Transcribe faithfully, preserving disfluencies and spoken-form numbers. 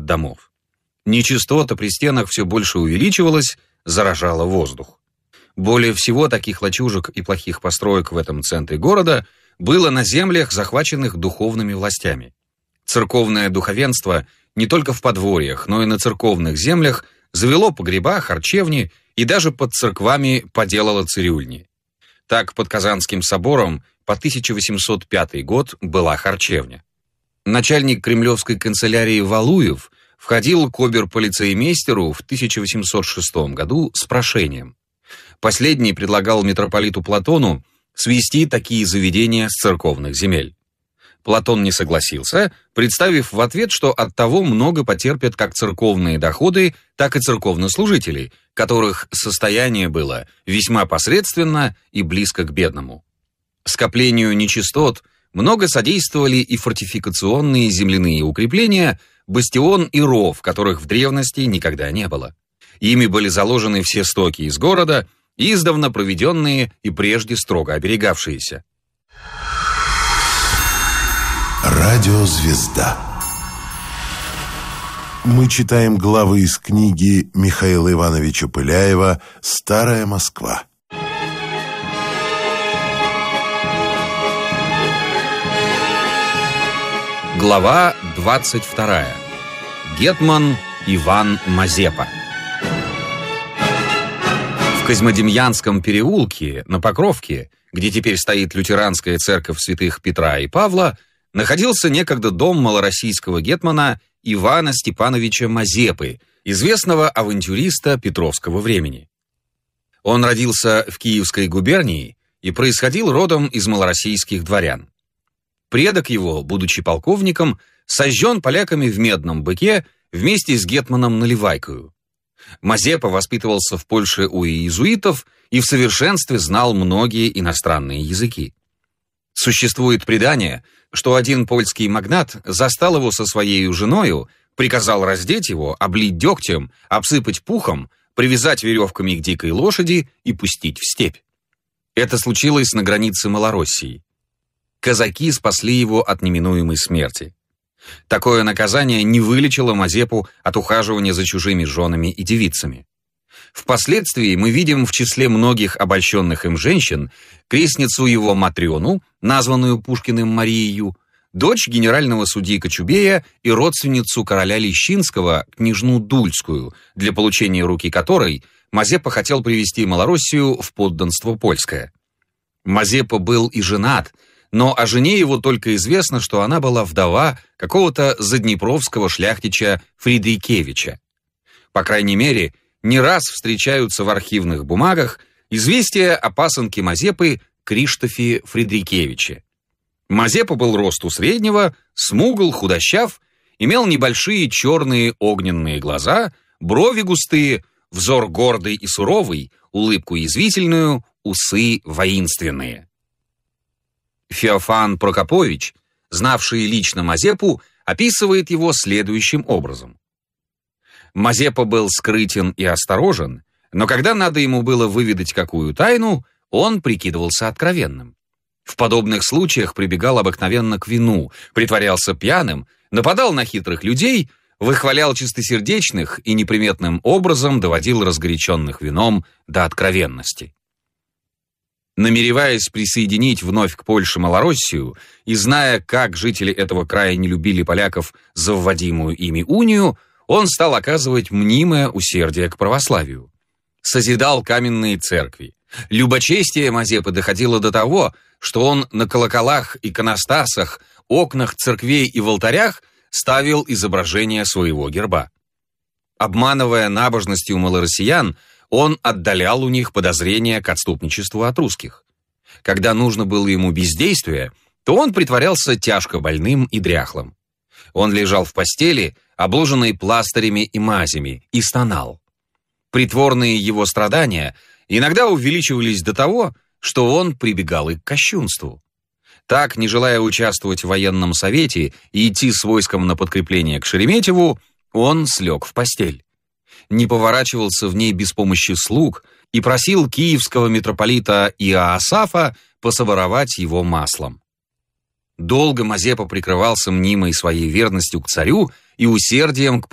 от домов. Нечистота при стенах все больше увеличивалась, заражала воздух. Более всего таких лачужек и плохих построек в этом центре города было на землях, захваченных духовными властями. Церковное духовенство не только в подворьях, но и на церковных землях завело погреба, харчевни и даже под церквами поделало цирюльни. Так под Казанским собором по тысяча восемьсот пятый год была харчевня. Начальник кремлевской канцелярии Валуев входил к обер-полицеймейстеру в тысяча восемьсот шестом году с прошением. Последний предлагал митрополиту Платону свести такие заведения с церковных земель. Платон не согласился, представив в ответ, что от того много потерпят как церковные доходы, так и церковнослужители, которых состояние было весьма посредственно и близко к бедному. Скоплению нечистот много содействовали и фортификационные земляные укрепления, бастион и ров, которых в древности никогда не было. Ими были заложены все стоки из города, издавна проведенные и прежде строго оберегавшиеся. Радиозвезда. Мы читаем главы из книги Михаила Ивановича Пыляева «Старая Москва». Глава двадцать вторая. Гетман Иван Мазепа. В Козьмодемьянском переулке на Покровке, где теперь стоит лютеранская церковь святых Петра и Павла, находился некогда дом малороссийского гетмана Ивана Степановича Мазепы, известного авантюриста петровского времени. Он родился в Киевской губернии и происходил родом из малороссийских дворян. Предок его, будучи полковником, сожжен поляками в Медном быке вместе с гетманом Наливайкою. Мазепа воспитывался в Польше у иезуитов и в совершенстве знал многие иностранные языки. Существует предание, что один польский магнат застал его со своей женою, приказал раздеть его, облить дегтем, обсыпать пухом, привязать веревками к дикой лошади и пустить в степь. Это случилось на границе Малороссии. Казаки спасли его от неминуемой смерти. Такое наказание не вылечило Мазепу от ухаживания за чужими женами и девицами. Впоследствии мы видим в числе многих обольщенных им женщин крестницу его Матрёну, названную Пушкиным Марией, дочь генерального судьи Кочубея и родственницу короля Лещинского, княжну Дульскую, для получения руки которой Мазепа хотел привести Малороссию в подданство польское. Мазепа был и женат, но о жене его только известно, что она была вдова какого-то заднепровского шляхтича Фридрикевича. По крайней мере, не раз встречаются в архивных бумагах известия о пасынке Мазепы Криштофе Фридрикевиче. Мазепа был росту среднего, смугл, худощав, имел небольшие черные огненные глаза, брови густые, взор гордый и суровый, улыбку язвительную, усы воинственные. Феофан Прокопович, знавший лично Мазепу, описывает его следующим образом. Мазепа был скрытен и осторожен, но когда надо ему было выведать какую тайну, он прикидывался откровенным. В подобных случаях прибегал обыкновенно к вину, притворялся пьяным, нападал на хитрых людей, выхвалял чистосердечных и неприметным образом доводил разгоряченных вином до откровенности. Намереваясь присоединить вновь к Польше Малороссию и зная, как жители этого края не любили поляков за вводимую ими унию, он стал оказывать мнимое усердие к православию. Созидал каменные церкви. Любочестие Мазепы доходило до того, что он на колоколах, иконостасах, окнах церквей и в алтарях ставил изображение своего герба. Обманывая набожностью малороссиян, он отдалял у них подозрения к отступничеству от русских. Когда нужно было ему бездействие, то он притворялся тяжко больным и дряхлым. Он лежал в постели, обложенной пластырями и мазями, и стонал. Притворные его страдания иногда увеличивались до того, что он прибегал и к кощунству. Так, не желая участвовать в военном совете и идти с войском на подкрепление к Шереметьеву, он слег в постель. Не поворачивался в ней без помощи слуг и просил киевского митрополита Иоасафа пособоровать его маслом. Долго Мазепа прикрывался мнимой своей верностью к царю и усердием к